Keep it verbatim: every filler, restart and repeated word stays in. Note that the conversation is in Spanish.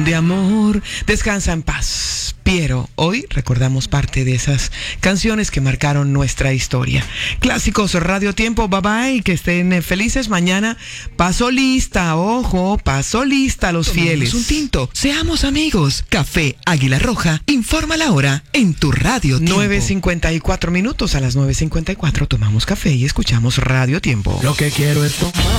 de amor. Descansa en paz. Piero, hoy recordamos parte de esas canciones que marcaron nuestra historia. Clásicos Radio Tiempo, bye bye, que estén felices mañana. Paso lista, ojo, paso lista a los Tomemos fieles. un tinto, seamos amigos. Café Águila Roja, informa la hora en tu Radio Tiempo. nueve cincuenta y cuatro minutos, a las nueve cincuenta y cuatro tomamos café y escuchamos Radio Tiempo. Lo que quiero es tomar.